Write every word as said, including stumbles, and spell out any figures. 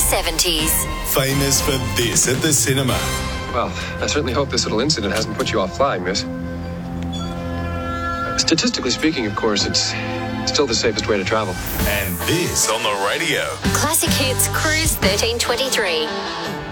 seventies. Famous for this at the cinema. Well, I certainly hope this little incident hasn't put you off flying, miss. Statistically speaking, of course, it's still the safest way to travel. And this on the radio. Classic Hits Cruise thirteen twenty-three.